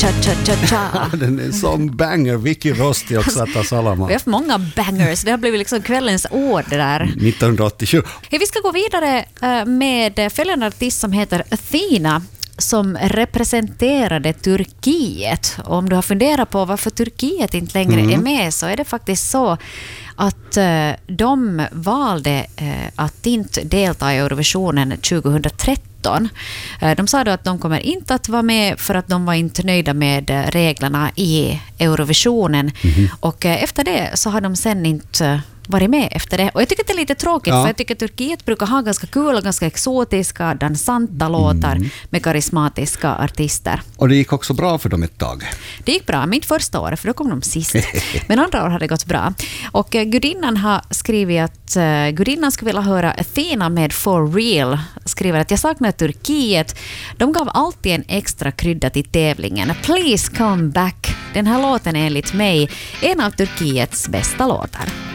cha-cha-cha-cha. Den är en sån banger. Vicky Rosti och Satta Salama. Vi har haft många bangers. Det har blivit liksom kvällens år det där. 1987. Hey, vi ska gå vidare med följande artist som heter Athena, som representerade Turkiet. Och om du har funderat på varför Turkiet inte längre är med, så är det faktiskt så att de valde att inte delta i Eurovisionen 2013. De sa då att de kommer inte att vara med för att de var inte nöjda med reglerna i Eurovisionen. Och efter det så har de sen inte varit med efter det. Och jag tycker att det är lite tråkigt, för jag tycker att Turkiet brukar ha ganska kul och ganska exotiska, dansanta låtar med karismatiska artister. Och det gick också bra för dem ett tag. Det gick bra, mitt första år, för då kom de sist. Men andra år har det gått bra. Och gudinnan har skrivit att gudinnan skulle vilja höra Athena med For Real. Skriver att jag saknar Turkiet. De gav alltid en extra krydda till tävlingen. Please come back. Den här låten är enligt mig en av Turkiets bästa låtar.